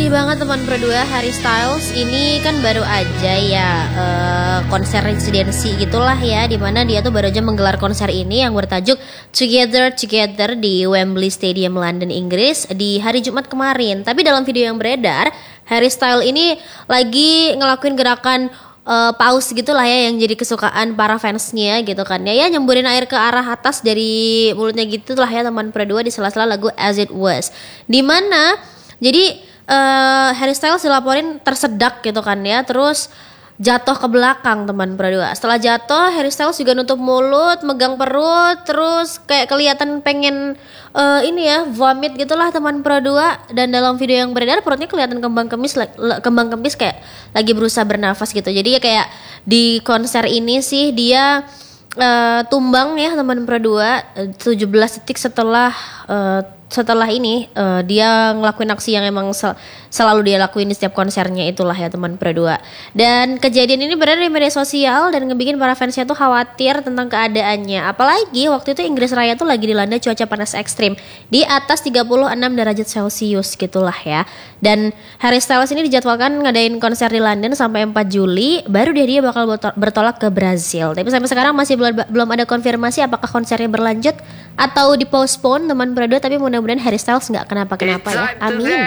Sedih banget teman berdua, Harry Styles ini kan baru aja ya konser residensi gitulah ya, dimana dia tuh baru aja menggelar konser ini yang bertajuk Together Together di Wembley Stadium London, Inggris di hari Jumat kemarin. Tapi dalam video yang beredar, Harry Styles ini lagi ngelakuin gerakan paus gitulah ya, yang jadi kesukaan para fansnya gitu kan ya, nyemburin air ke arah atas dari mulutnya gitulah ya teman berdua di sela-sela lagu As It Was, dimana jadi Harry Styles dilaporin tersedak gitu kan ya, terus jatuh ke belakang teman berdua. Setelah jatuh, Harry Styles juga nutup mulut, megang perut, terus kayak kelihatan pengen ini ya vomit gitulah teman berdua. Dan dalam video yang beredar perutnya kelihatan kembang kempis kayak lagi berusaha bernafas gitu. Jadi ya kayak di konser ini sih dia tumbang ya teman berdua 17 detik setelah ini dia ngelakuin aksi yang emang selalu dia lakuin di setiap konsernya itulah ya teman berdua. Dan kejadian ini berada di media sosial dan ngebikin para fansnya tuh khawatir tentang keadaannya. Apalagi waktu itu Inggris Raya tuh lagi dilanda cuaca panas ekstrim di atas 36 derajat Celcius gitulah ya. Dan Harry Styles ini dijadwalkan ngadain konser di London sampai 4 Juli, baru dia bakal bertolak ke Brazil. Tapi sampai sekarang masih belum ada konfirmasi apakah konsernya berlanjut atau dipostpone teman berdua. Tapi mudah-mudahan Harry Styles nggak kenapa-kenapa ya, amin.